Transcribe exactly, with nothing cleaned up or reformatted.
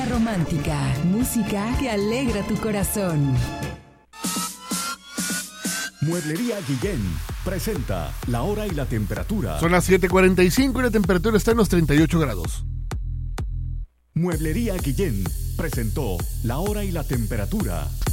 romántica, música que alegra tu corazón. Mueblería Guillén presenta la hora y la temperatura. Son las siete cuarenta y cinco y la temperatura está en los treinta y ocho grados. Mueblería Guillén presentó la hora y la temperatura.